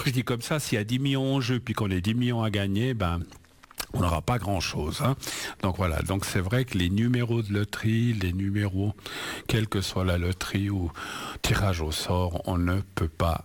je dis comme ça, s'il y a 10 millions en jeu, puis qu'on ait 10 millions à gagner, ben, on n'aura pas grand-chose. Hein. Donc voilà, donc c'est vrai que les numéros de loterie, les numéros, quelle que soit la loterie ou tirage au sort, on ne peut pas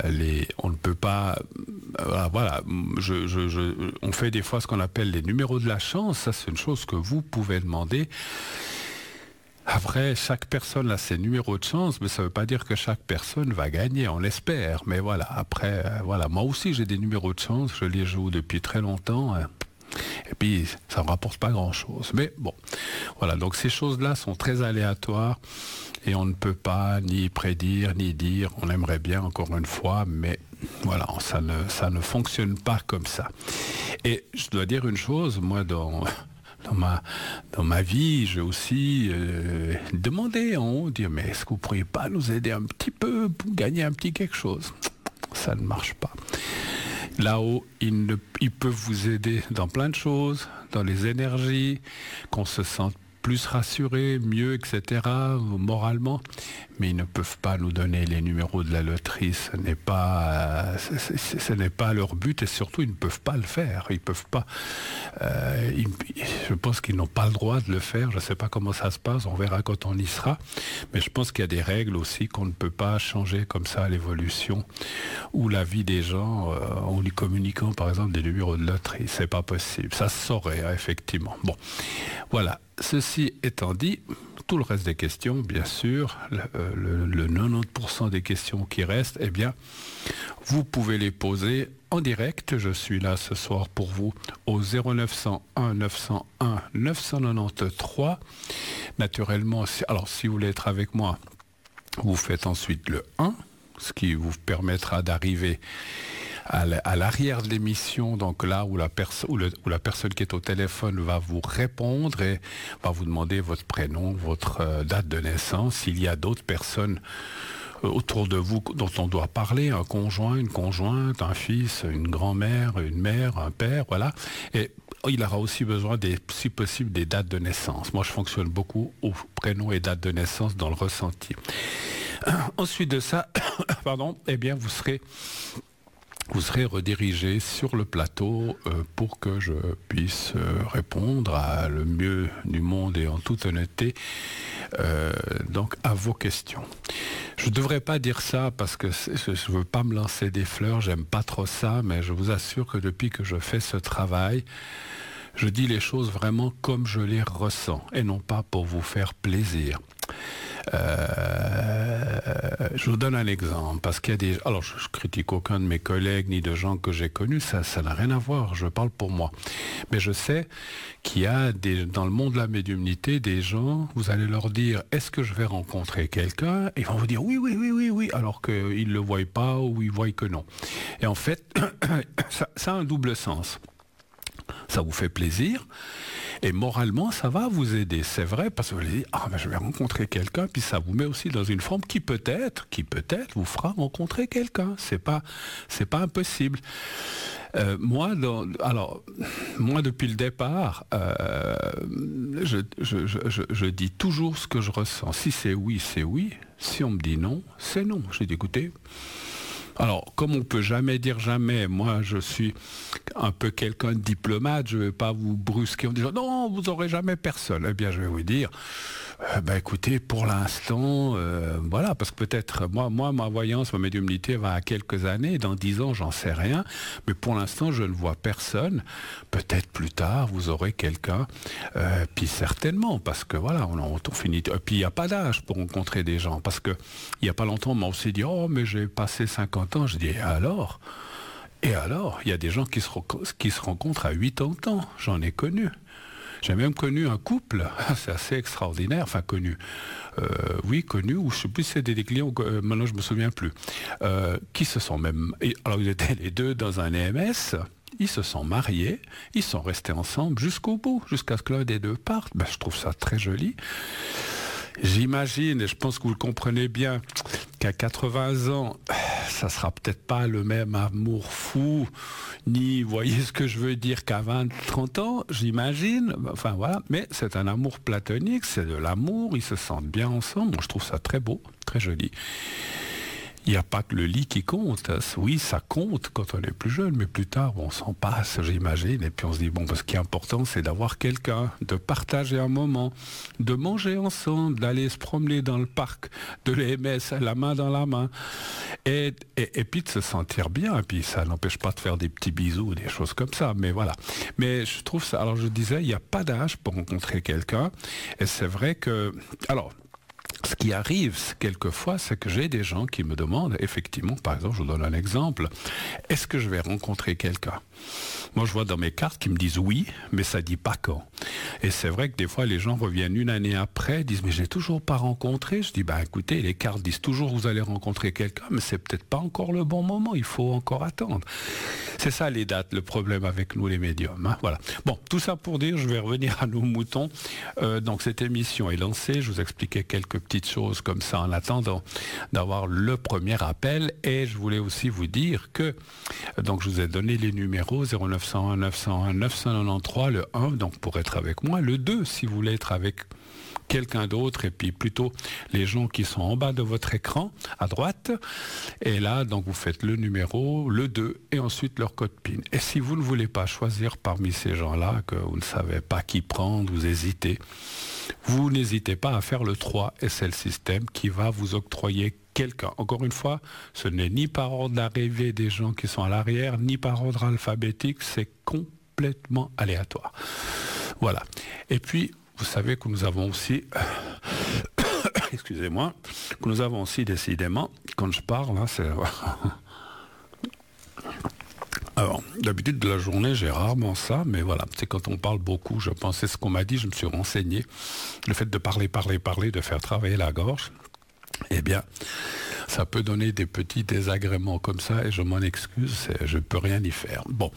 voilà, on fait des fois ce qu'on appelle les numéros de la chance, ça c'est une chose que vous pouvez demander. Après, chaque personne a ses numéros de chance, mais ça ne veut pas dire que chaque personne va gagner, on l'espère. Mais voilà, après, voilà, moi aussi j'ai des numéros de chance, je les joue depuis très longtemps. Et puis, ça ne rapporte pas grand-chose. Mais bon, voilà, donc ces choses-là sont très aléatoires et on ne peut pas ni prédire, ni dire. On aimerait bien, encore une fois, mais voilà, ça ne fonctionne pas comme ça. Et je dois dire une chose, moi, dans ma vie, j'ai aussi demandé en haut, dire, mais est-ce que vous ne pourriez pas nous aider un petit peu pour gagner un petit quelque chose ? Ça ne marche pas. Là-haut, ils peuvent vous aider dans plein de choses, dans les énergies, qu'on se sente plus rassuré, mieux, etc., moralement, mais ils ne peuvent pas nous donner les numéros de la loterie. Ce n'est pas leur but et surtout, ils ne peuvent pas le faire. Ils peuvent pas. Je pense qu'ils n'ont pas le droit de le faire. Je ne sais pas comment ça se passe. On verra quand on y sera. Mais je pense qu'il y a des règles aussi qu'on ne peut pas changer comme ça à l'évolution ou la vie des gens en lui communiquant, par exemple, des numéros de loterie. C'est pas possible. Ça se saurait, hein, effectivement. Bon, voilà. Ceci étant dit, tout le reste des questions, bien sûr, le 90% des questions qui restent, eh bien, vous pouvez les poser en direct. Je suis là ce soir pour vous au 0901 901 993. Naturellement, si vous voulez être avec moi, vous faites ensuite le 1, ce qui vous permettra d'arriver à l'arrière de l'émission, donc là où la personne qui est au téléphone va vous répondre et va vous demander votre prénom, votre date de naissance. S'il y a d'autres personnes autour de vous dont on doit parler, un conjoint, une conjointe, un fils, une grand-mère, une mère, un père, voilà. Et il aura aussi besoin, si possible, des dates de naissance. Moi, je fonctionne beaucoup au prénom et date de naissance dans le ressenti. Ensuite de ça, eh bien, vous serez redirigé sur le plateau pour que je puisse répondre à le mieux du monde et en toute honnêteté donc à vos questions. Je ne devrais pas dire ça parce que je ne veux pas me lancer des fleurs, j'aime pas trop ça, mais je vous assure que depuis que je fais ce travail, je dis les choses vraiment comme je les ressens et non pas pour vous faire plaisir. Je vous donne un exemple, parce qu'il y a alors je critique aucun de mes collègues ni de gens que j'ai connus, ça n'a rien à voir, je parle pour moi. Mais je sais qu'il y a dans le monde de la médiumnité des gens, vous allez leur dire, est-ce que je vais rencontrer quelqu'un ? Ils vont vous dire oui, alors qu'ils ne le voient pas ou ils voient que non. Et en fait, ça a un double sens. Ça vous fait plaisir et moralement ça va vous aider, c'est vrai, parce que vous allez dire je vais rencontrer quelqu'un, puis ça vous met aussi dans une forme qui peut-être vous fera rencontrer quelqu'un, c'est pas impossible. Moi depuis le départ je dis toujours ce que je ressens. Si c'est oui, c'est oui, si on me dit non, c'est non. J'ai dit écoutez, alors, comme on ne peut jamais dire jamais, moi je suis un peu quelqu'un de diplomate, je ne vais pas vous brusquer en disant non, vous n'aurez jamais personne. Eh bien, je vais vous dire, écoutez, pour l'instant, voilà, parce que peut-être, moi, ma voyance, ma médiumnité va à quelques années, dans 10 ans, j'en sais rien, mais pour l'instant, je ne vois personne. Peut-être plus tard, vous aurez quelqu'un, puis certainement, parce que voilà, on finit. Puis il n'y a pas d'âge pour rencontrer des gens, parce que il n'y a pas longtemps, on m'a aussi dit, mais j'ai passé 50 ans, je dis, et alors, il y a des gens qui se rencontrent à 80 ans, j'en ai connu. J'ai même connu un couple, c'est assez extraordinaire, enfin connu, ou je ne sais plus si c'était des clients, maintenant je ne me souviens plus, qui se sont même, alors ils étaient les deux dans un EMS, ils se sont mariés, ils sont restés ensemble jusqu'au bout, jusqu'à ce que l'un des deux parte. Je trouve ça très joli. J'imagine, et je pense que vous le comprenez bien, qu'à 80 ans, ça sera peut-être pas le même amour fou, ni, vous voyez ce que je veux dire, qu'à 20-30 ans, j'imagine, enfin voilà, mais c'est un amour platonique, c'est de l'amour, ils se sentent bien ensemble, moi je trouve ça très beau, très joli. Il n'y a pas que le lit qui compte. Oui, ça compte quand on est plus jeune, mais plus tard, on s'en passe, j'imagine. Et puis on se dit, bon, ce qui est important, c'est d'avoir quelqu'un, de partager un moment, de manger ensemble, d'aller se promener dans le parc, de l'aimer la main dans la main. Et puis de se sentir bien. Et puis ça n'empêche pas de faire des petits bisous, des choses comme ça. Mais voilà. Mais je trouve ça... Alors je disais, il n'y a pas d'âge pour rencontrer quelqu'un. Et c'est vrai que... Alors... Ce qui arrive quelquefois, c'est que j'ai des gens qui me demandent, effectivement, par exemple, je vous donne un exemple, est-ce que je vais rencontrer quelqu'un ? Moi, je vois dans mes cartes qui me disent oui, mais ça ne dit pas quand. Et c'est vrai que des fois, les gens reviennent une année après, disent, mais je n'ai toujours pas rencontré. Je dis, écoutez, les cartes disent toujours vous allez rencontrer quelqu'un, mais c'est peut-être pas encore le bon moment, il faut encore attendre. C'est ça les dates, le problème avec nous les médiums. Hein, voilà. Bon, tout ça pour dire, je vais revenir à nos moutons. Donc cette émission est lancée, je vous expliquais quelques petites choses comme ça en attendant d'avoir le premier appel. Et je voulais aussi vous dire que, donc je vous ai donné les numéros 0901 901 993, le 1 donc pour être avec moi, le 2 si vous voulez être avec quelqu'un d'autre, et puis plutôt les gens qui sont en bas de votre écran, à droite. Et là, donc vous faites le numéro, le 2, et ensuite leur code PIN. Et si vous ne voulez pas choisir parmi ces gens-là, que vous ne savez pas qui prendre, vous hésitez, vous n'hésitez pas à faire le 3, et c'est le système qui va vous octroyer quelqu'un. Encore une fois, ce n'est ni par ordre d'arrivée des gens qui sont à l'arrière, ni par ordre alphabétique, c'est complètement aléatoire. Voilà. Et puis, vous savez que nous avons aussi, excusez-moi, que nous avons aussi décidément, quand je parle, hein, c'est... Alors, d'habitude de la journée, j'ai rarement ça, mais voilà, c'est quand on parle beaucoup, je pense, c'est ce qu'on m'a dit, je me suis renseigné. Le fait de parler, de faire travailler la gorge, eh bien, ça peut donner des petits désagréments comme ça, et je m'en excuse, je ne peux rien y faire. Bon,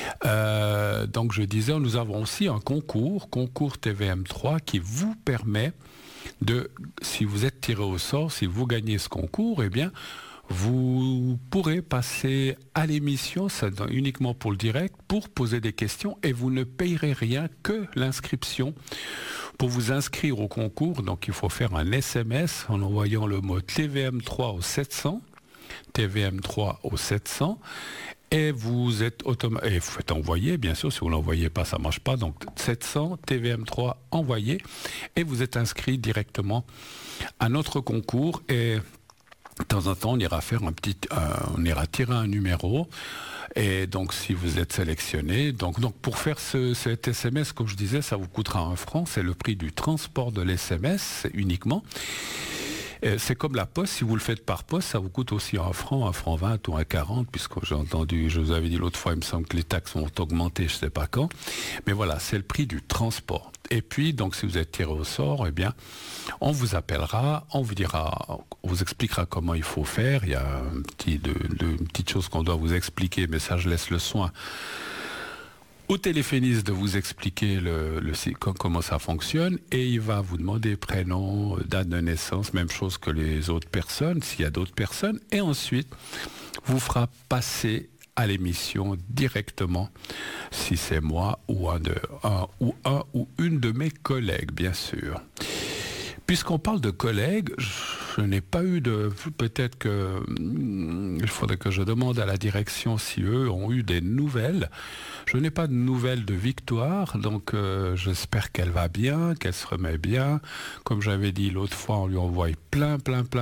donc je disais, nous avons aussi un concours TVM3, qui vous permet de, si vous êtes tiré au sort, si vous gagnez ce concours, eh bien, vous pourrez passer à l'émission, c'est uniquement pour le direct, pour poser des questions, et vous ne payerez rien que l'inscription. Pour vous inscrire au concours, donc il faut faire un SMS en envoyant le mot TVM3 au 700, TVM3 au 700, et vous êtes et vous faites envoyer, bien sûr, si vous ne l'envoyez pas, ça ne marche pas, donc 700, TVM3 envoyé, et vous êtes inscrit directement à notre concours, et de temps en temps, on ira faire on ira tirer un numéro. Et donc, si vous êtes sélectionné, donc pour faire cet SMS, comme je disais, ça vous coûtera 1 franc. C'est le prix du transport de l'SMS uniquement. C'est comme la poste, si vous le faites par poste, ça vous coûte aussi 1 franc 20 ou 1,40, puisque j'ai entendu, je vous avais dit l'autre fois, il me semble que les taxes vont augmenter, je ne sais pas quand. Mais voilà, c'est le prix du transport. Et puis, donc, si vous êtes tiré au sort, eh bien, on vous appellera, on vous expliquera comment il faut faire. Il y a une petite chose qu'on doit vous expliquer, mais ça, je laisse le soin au téléphoniste de vous expliquer comment ça fonctionne, et il va vous demander prénom, date de naissance, même chose que les autres personnes, s'il y a d'autres personnes, et ensuite vous fera passer à l'émission directement, si c'est moi ou un ou une de mes collègues, bien sûr. Puisqu'on parle de collègues, je n'ai pas eu peut-être que il faudrait que je demande à la direction si eux ont eu des nouvelles. Je n'ai pas de nouvelles de Victoire, donc j'espère qu'elle va bien, qu'elle se remet bien. Comme j'avais dit l'autre fois, on lui envoie plein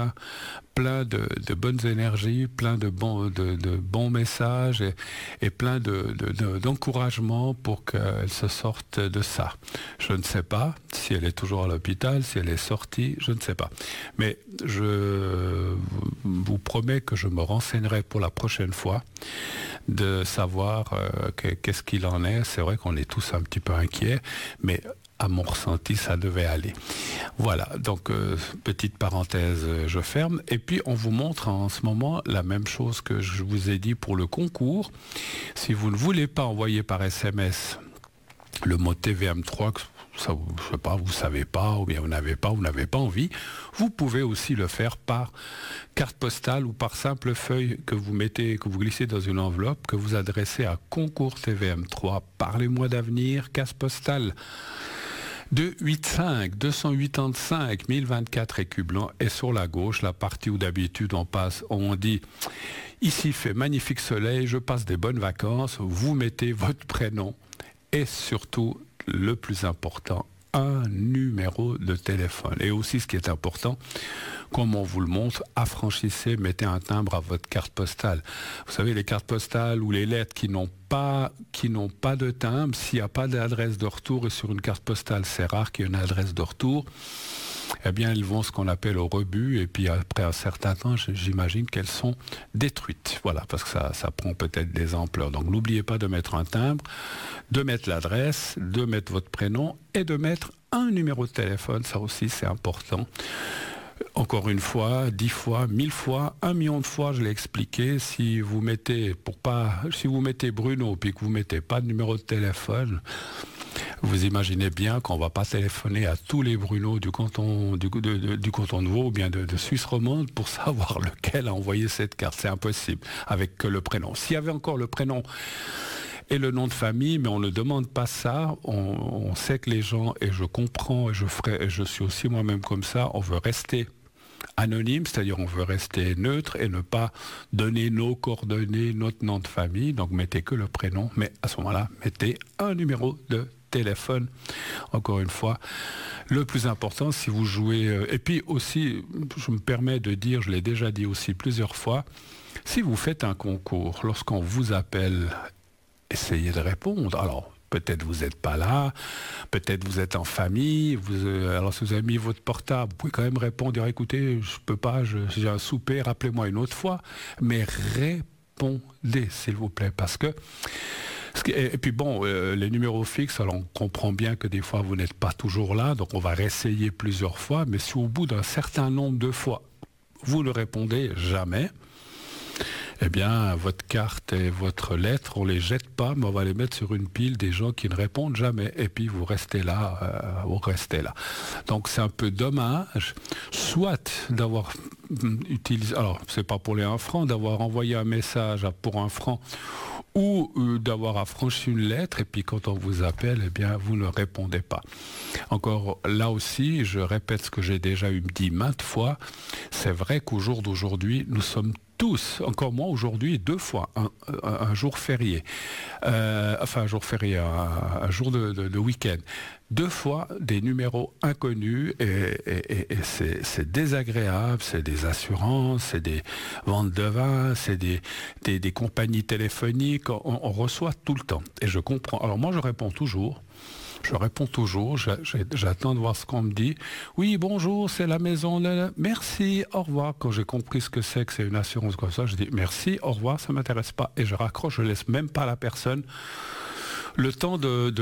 de bonnes énergies, plein de bons messages et plein d'encouragements pour qu'elle se sorte de ça. Je ne sais pas si elle est toujours à l'hôpital, si elle est sortie, je ne sais pas. Mais je vous promets que je me renseignerai pour la prochaine fois de savoir qu'est-ce qu'il en est. C'est vrai qu'on est tous un petit peu inquiets, mais à mon ressenti, ça devait aller. Voilà, donc petite parenthèse, je ferme. Et puis, on vous montre en ce moment la même chose que je vous ai dit pour le concours. Si vous ne voulez pas envoyer par SMS le mot TVM3, ça, je sais pas, vous savez pas, ou bien vous n'avez pas envie, vous pouvez aussi le faire par carte postale ou par simple feuille que vous glissez dans une enveloppe, que vous adressez à Concours TVM3, Parlez-moi d'avenir, case postale 285 1024 écus blancs et sur la gauche, la partie où d'habitude on dit ici il fait magnifique soleil, je passe des bonnes vacances, vous mettez votre prénom et surtout le plus important, un numéro de téléphone. Et aussi ce qui est important, comme on vous le montre, affranchissez, mettez un timbre à votre carte postale. Vous savez, les cartes postales ou les lettres qui n'ont pas de timbre, s'il n'y a pas d'adresse de retour, et sur une carte postale, c'est rare qu'il y ait une adresse de retour, eh bien, elles vont ce qu'on appelle au rebut, et puis après un certain temps, j'imagine qu'elles sont détruites. Voilà, parce que ça prend peut-être des ampleurs. Donc, n'oubliez pas de mettre un timbre, de mettre l'adresse, de mettre votre prénom et de mettre un numéro de téléphone. Ça aussi, c'est important. Encore une fois, 10 fois, 1000 fois, 1 million de fois, je l'ai expliqué, si vous mettez Bruno puis que vous mettez pas de numéro de téléphone, vous imaginez bien qu'on va pas téléphoner à tous les Bruno du canton de Vaud ou bien de Suisse romande pour savoir lequel a envoyé cette carte. C'est impossible avec que le prénom. S'il y avait encore le prénom et le nom de famille, mais on ne demande pas ça. On sait que les gens, et je comprends, et je suis aussi moi-même comme ça, on veut rester anonyme, c'est-à-dire on veut rester neutre et ne pas donner nos coordonnées, notre nom de famille. Donc mettez que le prénom, mais à ce moment-là, mettez un numéro de téléphone. Encore une fois, le plus important, si vous jouez... et puis aussi, je me permets de dire, je l'ai déjà dit aussi plusieurs fois, si vous faites un concours, lorsqu'on vous appelle, essayez de répondre. Alors, peut-être vous n'êtes pas là, peut-être vous êtes en famille, alors si vous avez mis votre portable, vous pouvez quand même répondre, dire écoutez, je peux pas, j'ai un souper, rappelez-moi une autre fois, mais répondez, s'il vous plaît, parce que... Et puis bon, les numéros fixes, alors on comprend bien que des fois vous n'êtes pas toujours là, donc on va réessayer plusieurs fois, mais si au bout d'un certain nombre de fois, vous ne répondez jamais, eh bien, votre carte et votre lettre, on ne les jette pas, mais on va les mettre sur une pile des gens qui ne répondent jamais. Et puis, vous restez là, Donc, c'est un peu dommage, soit d'avoir utilisé, alors, c'est pas pour les 1 franc, d'avoir envoyé un message pour 1 franc, ou d'avoir affranchi une lettre, et puis quand on vous appelle, eh bien, vous ne répondez pas. Encore là aussi, je répète ce que j'ai déjà dit maintes fois, c'est vrai qu'au jour d'aujourd'hui, nous sommes tous, encore moi aujourd'hui, 2 fois, un jour férié, un jour de week-end, 2 fois des numéros inconnus et c'est désagréable, c'est des assurances, c'est des ventes de vin, c'est des compagnies téléphoniques, on reçoit tout le temps. Et je comprends. Alors moi je réponds toujours, j'attends de voir ce qu'on me dit. Oui, bonjour, c'est la maison. Merci, au revoir. Quand j'ai compris ce que c'est une assurance comme ça, je dis merci, au revoir, ça ne m'intéresse pas. Et je raccroche, je ne laisse même pas la personne le temps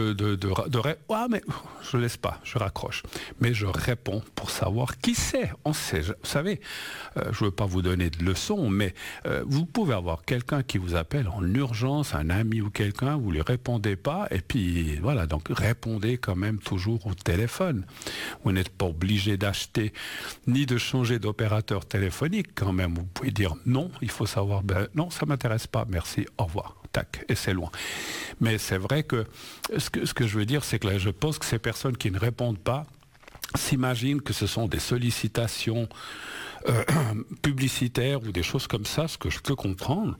ah, mais je laisse pas, je raccroche. Mais je réponds pour savoir qui c'est. On sait, vous savez, je veux pas vous donner de leçons, mais vous pouvez avoir quelqu'un qui vous appelle en urgence, un ami ou quelqu'un, vous lui répondez pas, et puis voilà, donc répondez quand même toujours au téléphone. Vous n'êtes pas obligé d'acheter ni de changer d'opérateur téléphonique quand même. Vous pouvez dire non, il faut savoir, non, ça m'intéresse pas, merci, au revoir. Tac, et c'est loin. Mais c'est vrai que ce que je veux dire, c'est que là, je pense que ces personnes qui ne répondent pas s'imaginent que ce sont des sollicitations publicitaires ou des choses comme ça, ce que je peux comprendre.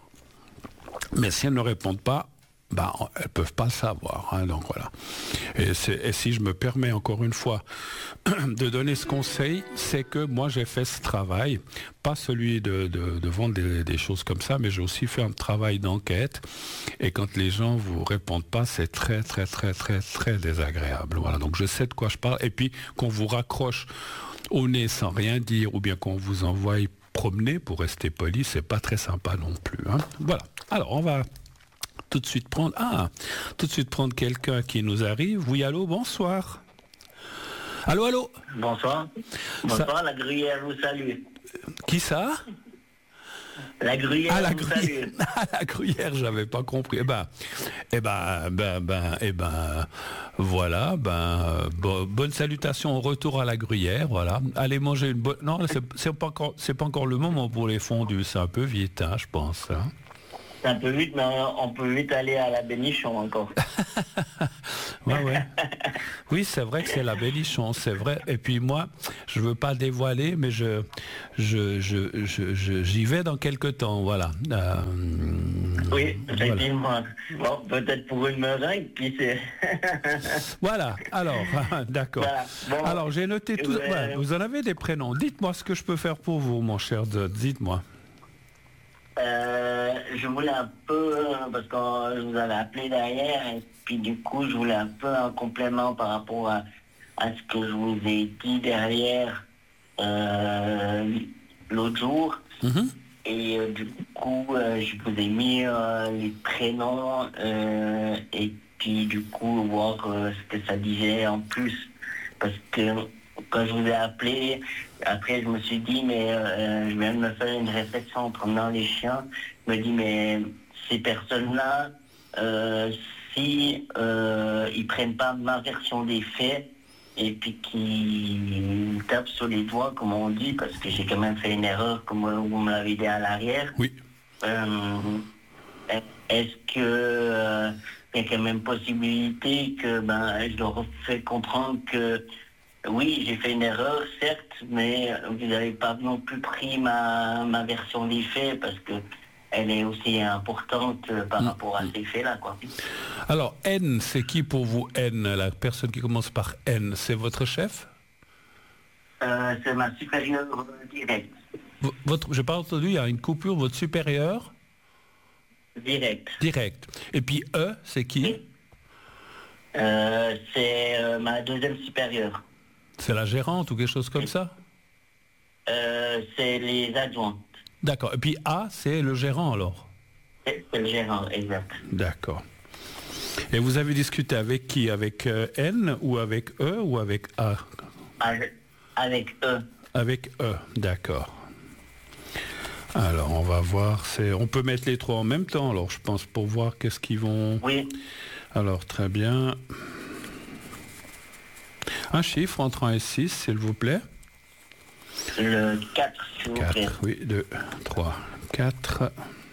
Mais si elles ne répondent pas, elles ne peuvent pas le savoir. Hein, donc voilà. Et si je me permets encore une fois de donner ce conseil, c'est que moi j'ai fait ce travail, pas celui de vendre des choses comme ça, mais j'ai aussi fait un travail d'enquête. Et quand les gens vous répondent pas, c'est très très très très très désagréable. Voilà. Donc je sais de quoi je parle. Et puis qu'on vous raccroche au nez sans rien dire, ou bien qu'on vous envoie promener pour rester poli, c'est pas très sympa non plus. Hein. Voilà. Alors on va tout de suite prendre quelqu'un qui nous arrive. Oui, allô, bonsoir. Allô. Bonsoir. Bonsoir, la Gruyère vous salue. Qui ça? La Gruyère la vous salue. La Gruyère, j'avais pas compris. Voilà, bonne salutation au retour à la Gruyère, voilà. Allez manger une bonne... Non, c'est pas encore le moment pour les fondus, c'est un peu vite, hein, je pense. Hein. C'est un peu vite, mais on peut vite aller à la Bénichon encore. Ouais. Oui, c'est vrai que c'est la Bénichon, c'est vrai. Et puis moi, je veux pas dévoiler, mais j'y vais dans quelques temps, voilà. Oui, effectivement. Voilà. Bon, peut-être pour une meringue, puis c'est... Voilà, alors, d'accord. Voilà. Bon, alors, j'ai noté tout. Ouais, vous en avez des prénoms. Dites-moi ce que je peux faire pour vous, mon cher Zod. Dites-moi. Je voulais un peu, parce que je vous avais appelé derrière, et puis du coup, je voulais un peu un complément par rapport à ce que je vous ai dit derrière l'autre jour. Mm-hmm. Et du coup, je vous ai mis les prénoms et puis du coup, voir ce que ça disait en plus. Parce que quand je vous ai appelé, après je me suis dit, mais je viens de me faire une réflexion en promenant les chiens. Je me dis, mais ces personnes-là, si ils prennent pas ma version des faits, et puis qui me tapent sur les doigts, comme on dit, parce que j'ai quand même fait une erreur, comme vous me l'avez dit à l'arrière. Oui. Est-ce que il y a quand même possibilité que je leur fais comprendre que oui, j'ai fait une erreur, certes, mais vous n'avez pas non plus pris ma version des faits, parce que elle est aussi importante par rapport à ces faits-là, quoi. Alors, N, c'est qui pour vous, N? La personne qui commence par N, c'est votre chef? C'est ma supérieure directe. Je n'ai pas entendu, il y a une coupure, votre supérieur? Direct. Et puis E, c'est qui? C'est ma deuxième supérieure. C'est la gérante ou quelque chose comme ça? C'est les adjointes. D'accord. Et puis A, c'est le gérant alors? C'est le gérant, exact. D'accord. Et vous avez discuté avec qui? Avec N ou avec E ou avec A? Avec E. Avec E, d'accord. Alors, on va voir. On peut mettre les trois en même temps, alors, je pense, pour voir qu'est-ce qu'ils vont... Oui. Alors, très bien. Un chiffre entre 1 et 6, s'il vous plaît. Le 4, s'il vous plaît. 4, oui, 2, 3, 4.